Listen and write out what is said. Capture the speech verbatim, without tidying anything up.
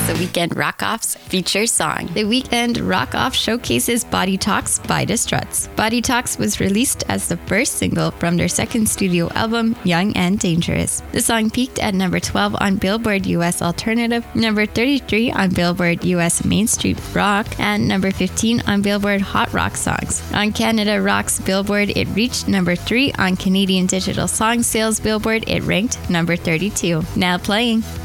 The Weeknd Rock Off's feature song. The Weeknd Rock Off showcases Body Talks by The Struts. Body Talks was released as the first single from their second studio album, Young and Dangerous. The song peaked at number twelve on Billboard U S Alternative, number thirty-three on Billboard U S Mainstream Rock, and number fifteen on Billboard Hot Rock Songs. On Canada Rock's Billboard, it reached number three. On Canadian Digital Song Sales Billboard, it ranked number thirty-two. Now playing.